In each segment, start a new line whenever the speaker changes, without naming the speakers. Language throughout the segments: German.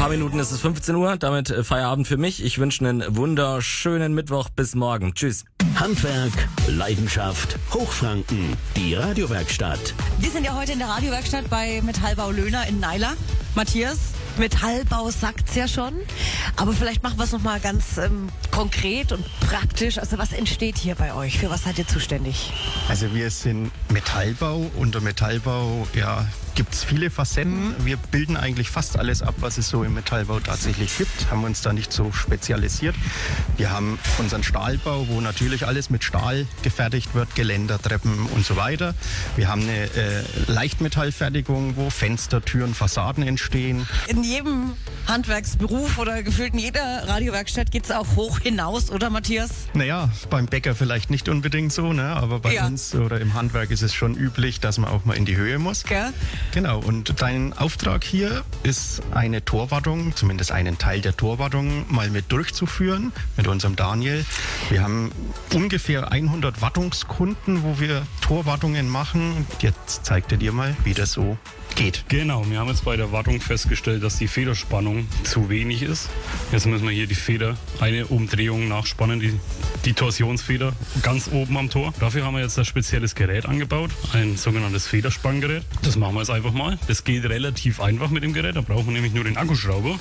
paar Minuten ist es 15 Uhr, damit Feierabend für mich. Ich wünsche einen wunderschönen Mittwoch. Bis morgen. Tschüss.
Handwerk, Leidenschaft, Hochfranken, die Radiowerkstatt.
Wir sind ja heute in der Radiowerkstatt bei Metallbau Löhner in Naila. Matthias, Metallbau sagt's ja schon, aber vielleicht machen wir es nochmal ganz konkret und praktisch. Also was entsteht hier bei euch? Für was seid ihr zuständig?
Also wir sind Metallbau. Unter Metallbau gibt es viele Facetten. Wir bilden eigentlich fast alles ab, was es so im Metallbau tatsächlich gibt. Haben uns da nicht so spezialisiert. Wir haben unseren Stahlbau, wo natürlich alles mit Stahl gefertigt wird, Geländer, Treppen und so weiter. Wir haben eine Leichtmetallfertigung, wo Fenster, Türen, Fassaden entstehen.
In jedem Handwerksberuf oder gefühlt in jeder Radiowerkstatt geht's auch hoch hinaus, oder Matthias?
Naja, beim Bäcker vielleicht nicht unbedingt so, ne? Aber bei uns oder im Handwerk ist es schon üblich, dass man auch mal in die Höhe muss.
Gell?
Genau, und dein Auftrag hier ist eine Torwartung, zumindest einen Teil der Torwartung mal mit durchzuführen, mit unserem Daniel. Wir haben ungefähr 100 Wartungskunden, wo wir Torwartungen machen. Jetzt zeigt er dir mal, wie das so geht.
Genau, wir haben jetzt bei der Wartung festgestellt, dass die Federspannung zu wenig ist. Jetzt müssen wir hier die Feder, eine Umdrehung nachspannen, die Torsionsfeder ganz oben am Tor. Dafür haben wir jetzt ein spezielles Gerät angebaut, ein sogenanntes Federspanngerät. Das machen wir jetzt einfach mal. Das geht relativ einfach mit dem Gerät, da brauchen wir nämlich nur den Akkuschrauber.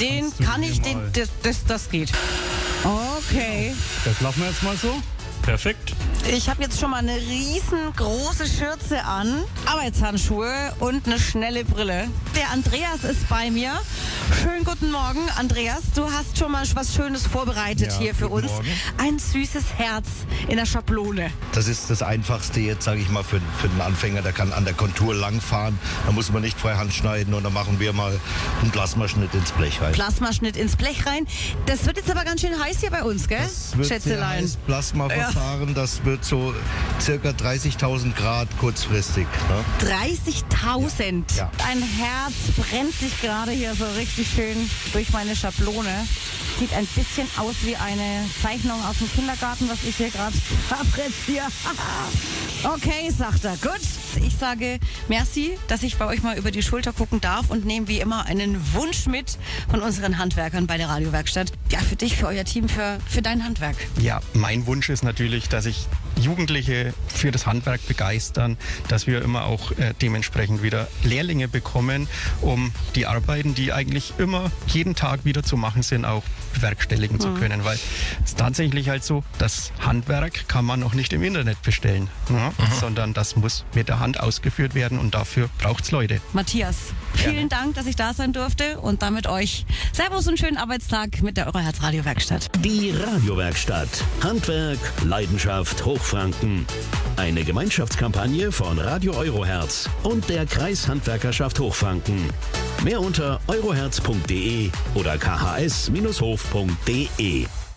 Das geht. Okay.
Das lassen wir jetzt mal so. Perfekt.
Ich habe jetzt schon mal eine riesengroße Schürze an, Arbeitshandschuhe und eine schnelle Brille. Der Andreas ist bei mir. Schönen guten Morgen, Andreas. Du hast schon mal was Schönes vorbereitet hier für uns.
Morgen.
Ein süßes Herz in der Schablone.
Das ist das Einfachste jetzt, sage ich mal, für den Anfänger. Der kann an der Kontur langfahren. Da muss man nicht freihand schneiden und dann machen wir mal einen Plasmaschnitt ins Blech rein.
Plasmaschnitt ins Blech rein. Das wird jetzt aber ganz schön heiß hier bei uns, gell?
Das wird sehr
Schätzelein.
heiß, Plasmaverfahren, das wird so circa 30.000 Grad kurzfristig. Ne?
30.000.
Ja.
Ein Herz brennt sich gerade hier so richtig schön durch meine Schablone. Sieht ein bisschen aus wie eine Zeichnung aus dem Kindergarten, was ich hier gerade fabriziere. Okay, sagt er. Gut. Ich sage merci, dass ich bei euch mal über die Schulter gucken darf und nehme wie immer einen Wunsch mit von unseren Handwerkern bei der Radiowerkstatt. Ja, für dich, für euer Team, für dein Handwerk.
Ja, mein Wunsch ist natürlich, dass ich Jugendliche für das Handwerk begeistern, dass wir immer auch dementsprechend wieder Lehrlinge bekommen, um die Arbeiten, die eigentlich immer jeden Tag wieder zu machen sind, auch bewerkstelligen zu können. Weil es ist tatsächlich halt so, das Handwerk kann man noch nicht im Internet bestellen, sondern das muss mit der Hand ausgeführt werden und dafür braucht es Leute.
Matthias, vielen Dank, dass ich da sein durfte und damit euch Servus und schönen Arbeitstag mit der Euroherz Radiowerkstatt.
Die Radiowerkstatt. Handwerk, Leidenschaft, Hochfranken. Eine Gemeinschaftskampagne von Radio Euroherz und der Kreishandwerkerschaft Hochfranken. Mehr unter euroherz.de oder khs-hof.de.